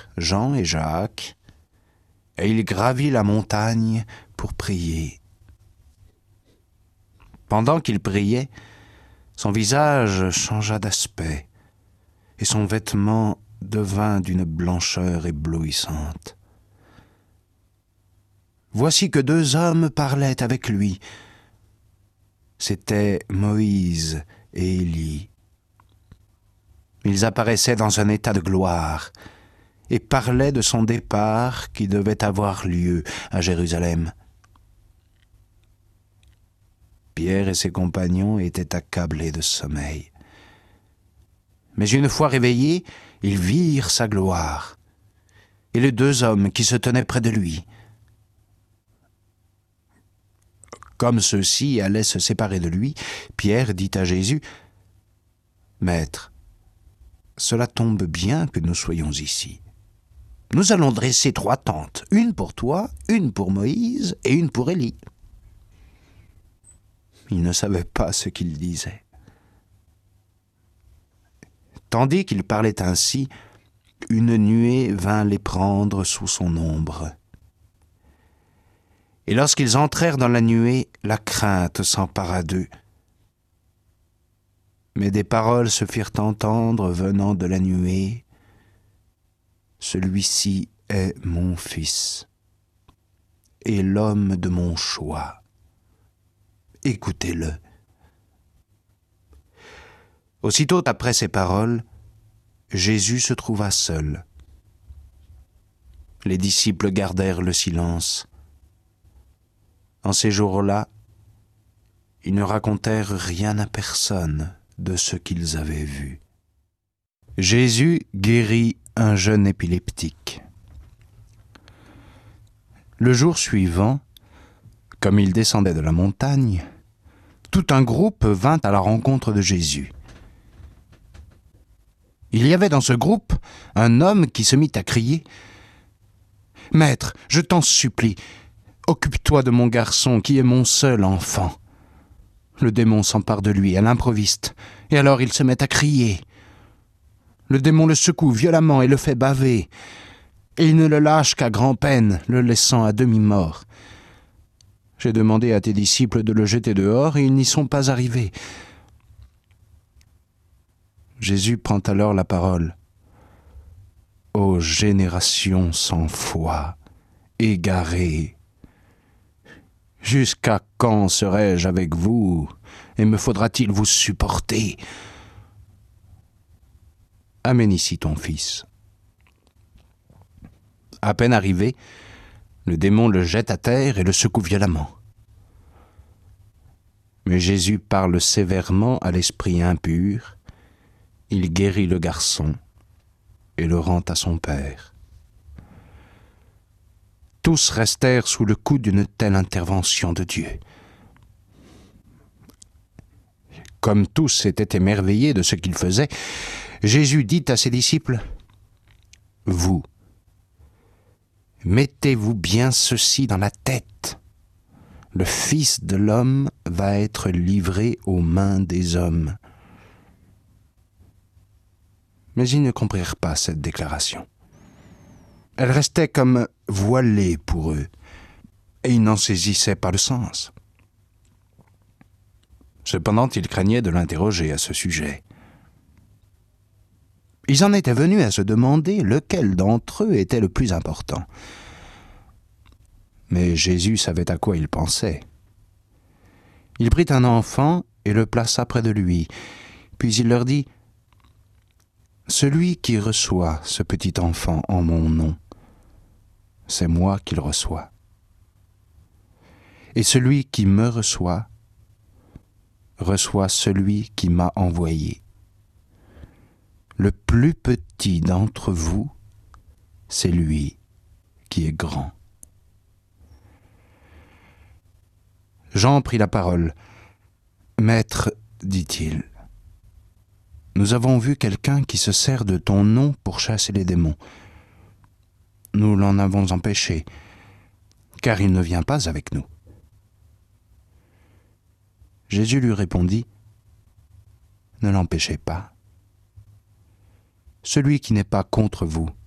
Jean et Jacques, et il gravit la montagne pour prier. Pendant qu'il priait, son visage changea d'aspect, et son vêtement devint d'une blancheur éblouissante. Voici que 2 hommes parlaient avec lui. C'étaient Moïse et Élie. Ils apparaissaient dans un état de gloire et parlaient de son départ qui devait avoir lieu à Jérusalem. Pierre et ses compagnons étaient accablés de sommeil. Mais une fois réveillés, ils virent sa gloire et les 2 hommes qui se tenaient près de lui. Comme ceux-ci allaient se séparer de lui, Pierre dit à Jésus, « Maître, cela tombe bien que nous soyons ici. Nous allons dresser 3 tentes, une pour toi, une pour Moïse et une pour Élie. » Il ne savait pas ce qu'il disait. Tandis qu'il parlait ainsi, une nuée vint les prendre sous son ombre. Et lorsqu'ils entrèrent dans la nuée, la crainte s'empara d'eux. Mais des paroles se firent entendre venant de la nuée. « Celui-ci est mon fils, et l'homme de mon choix. Écoutez-le. » Aussitôt après ces paroles, Jésus se trouva seul. Les disciples gardèrent le silence. En ces jours-là, ils ne racontèrent rien à personne de ce qu'ils avaient vu. Jésus guérit un jeune épileptique. Le jour suivant, comme il descendait de la montagne, tout un groupe vint à la rencontre de Jésus. Il y avait dans ce groupe un homme qui se mit à crier « Maître, je t'en supplie, occupe-toi de mon garçon qui est mon seul enfant. » Le démon s'empare de lui à l'improviste, et alors il se met à crier. Le démon le secoue violemment et le fait baver, et il ne le lâche qu'à grand-peine, le laissant à demi-mort. J'ai demandé à tes disciples de le jeter dehors, et ils n'y sont pas arrivés. Jésus prend alors la parole. « Ô génération sans foi, égarée, jusqu'à quand serai-je avec vous, et me faudra-t-il vous supporter? Amène ici ton fils. » À peine arrivé, le démon le jette à terre et le secoue violemment. Mais Jésus parle sévèrement à l'esprit impur. Il guérit le garçon et le rend à son père. Tous restèrent sous le coup d'une telle intervention de Dieu. Comme tous étaient émerveillés de ce qu'il faisait, Jésus dit à ses disciples, « Vous, mettez-vous bien ceci dans la tête. Le Fils de l'homme va être livré aux mains des hommes. » Mais ils ne comprirent pas cette déclaration. Elle restait comme voilée pour eux, et ils n'en saisissaient pas le sens. Cependant, ils craignaient de l'interroger à ce sujet. Ils en étaient venus à se demander lequel d'entre eux était le plus important. Mais Jésus savait à quoi ils pensaient. Il prit un enfant et le plaça près de lui, puis il leur dit, « Celui qui reçoit ce petit enfant en mon nom, c'est moi qui le reçois. Et celui qui me reçoit celui qui m'a envoyé. Le plus petit d'entre vous, c'est lui qui est grand. » Jean prit la parole. « Maître, dit-il, nous avons vu quelqu'un qui se sert de ton nom pour chasser les démons. Nous l'en avons empêché, car il ne vient pas avec nous. » Jésus lui répondit, « Ne l'empêchez pas. Celui qui n'est pas contre vous